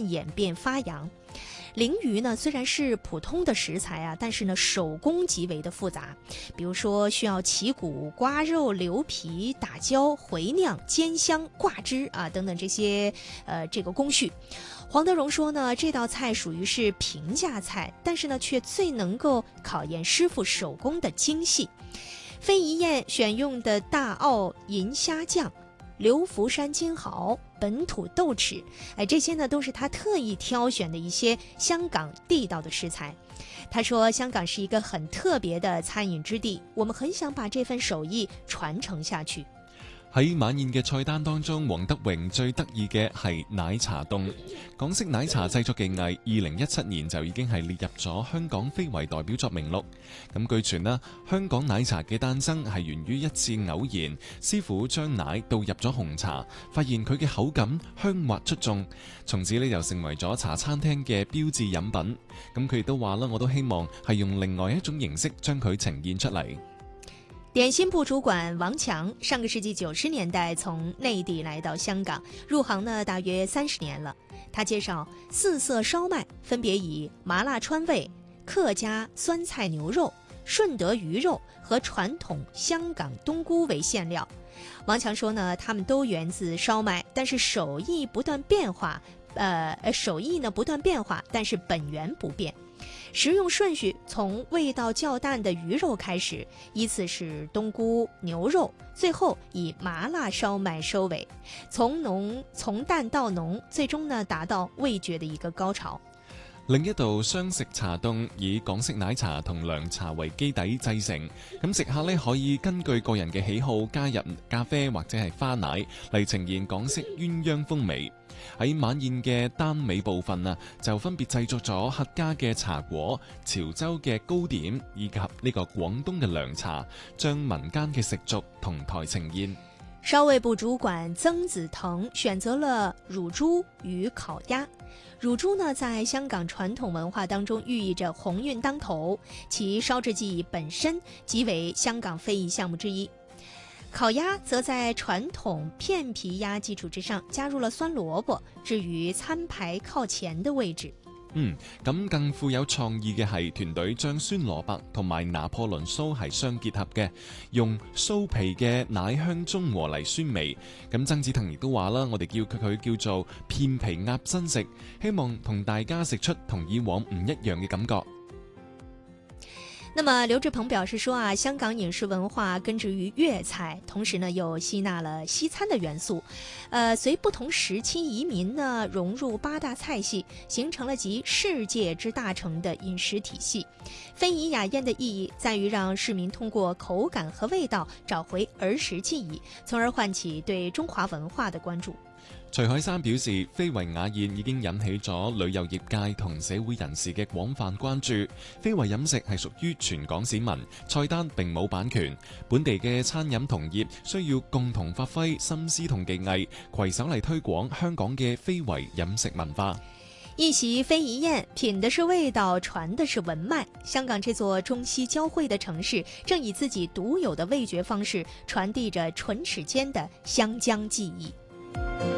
演变发扬。鲮鱼呢，虽然是普通的食材啊，但是呢，手工极为的复杂。比如说，需要起骨、刮肉、留皮、打胶、回酿、煎香、挂汁啊等等这个工序。黄德荣说呢，这道菜属于是平价菜，但是呢，却最能够考验师傅手工的精细。飞宜宴选用的大澳银虾酱、流浮山金蚝、本土豆豉，这些呢都是他特意挑选的一些香港地道的食材。他说，香港是一个很特別的餐飲之地，我們很想把這份手藝傳承下去。 喺晚宴嘅菜單當中，黃德榮最得意嘅係奶茶凍。港式奶茶製作技藝2017年就已經係列入咗香港非遺代表作名錄。咁據傳啦，香港奶茶嘅誕生係源於一次偶然，師傅將奶倒入咗紅茶，發現佢嘅口感香滑出眾，從此呢就成為咗茶餐廳嘅標誌飲品。咁佢亦都話啦，我都希望係用另外一種形式將佢呈現出嚟。 點心部主管王強上個世紀90年代從內地來到香港，入行呢大約30年了。他介紹四色燒賣分別以麻辣川味、客家酸菜牛肉、順德魚肉和傳統香港冬菇為餡料。王強說呢，他們都源自燒賣，但是手藝不斷變化，但是本源不變。食用順序從味道較淡的魚肉開始，依次是冬菇、牛肉，最後以麻辣燒賣收尾，從淡到濃，最終呢達到味覺的一個高潮。 另一道雙食茶凍以港式奶茶同涼茶為基底製成，咁食客呢可以根據個人嘅喜好加入咖啡或者係花奶嚟呈現港式鴛鴦風味。喺晚宴嘅單尾部分啊，就分別製作咗客家嘅茶果、潮州嘅糕點以及呢個廣東嘅涼茶，將民間嘅食俗同台呈現。 燒味部主管曾子騰選擇了乳豬與烤鴨。乳豬呢，在香港傳統文化當中寓意着鴻運當頭，其燒製技藝本身即為香港非遺項目之一。烤鴨則在傳統片皮鴨基礎之上加入了酸蘿蔔，置於餐牌靠前的位置。 咁更富有創意嘅係團隊將酸蘿蔔同埋拿破崙酥係相結合嘅，用酥皮嘅奶香中和嚟酸味。咁曾子騰亦都話啦，我哋叫佢叫做片皮鴨新食，希望同大家食出同以往唔一樣嘅感覺。 那麼劉志鵬表示說啊，香港飲食文化根植於粵菜，同時呢又吸納了西餐的元素，隨不同時期移民呢融入8大菜系，形成了集世界之大成的飲食體系。非遺雅宴的意義在於讓市民通過口感和味道找回兒時記憶，從而喚起對中華文化的關注。 徐海山表示，非遺雅宴已經引起咗旅遊業界同社會人士嘅廣泛關注。非遺飲食係屬於全港市民，菜單並冇版權，本地嘅餐飲同業需要共同發揮心思同技藝，攜手嚟推廣香港嘅非遺飲食文化。 一席非遺宴，品的是味道，傳的是文脈。香港這座中西交匯的城市，正以自己獨有的味覺方式，傳遞着唇齒間的湘江記憶。